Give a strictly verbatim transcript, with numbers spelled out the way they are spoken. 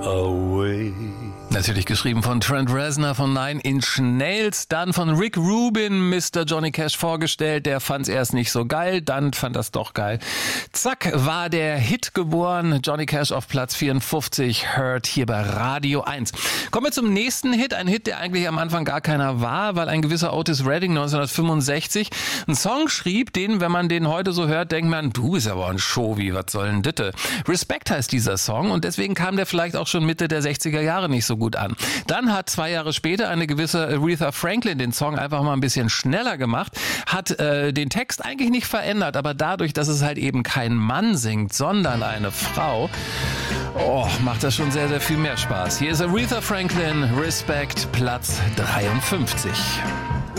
away. Natürlich geschrieben von Trent Reznor von Nine Inch Nails, dann von Rick Rubin, Mister Johnny Cash vorgestellt, der fand es erst nicht so geil, dann fand das doch geil. Zack, war der Hit geboren, Johnny Cash auf Platz vierundfünfzig, Hurt hier bei Radio eins. Kommen wir zum nächsten Hit, ein Hit, der eigentlich am Anfang gar keiner war, weil ein gewisser Otis Redding neunzehnhundertfünfundsechzig einen Song schrieb, den, wenn man den heute so hört, denkt man, du bist aber ein Showy, was soll denn Ditte? Respect heißt dieser Song und deswegen kam der vielleicht auch schon Mitte der sechziger Jahre nicht so gut an. Dann hat zwei Jahre später eine gewisse Aretha Franklin den Song einfach mal ein bisschen schneller gemacht, hat äh, den Text eigentlich nicht verändert, aber dadurch, dass es halt eben kein Mann singt, sondern eine Frau, oh, macht das schon sehr, sehr viel mehr Spaß. Hier ist Aretha Franklin, Respect, Platz dreiundfünfzig.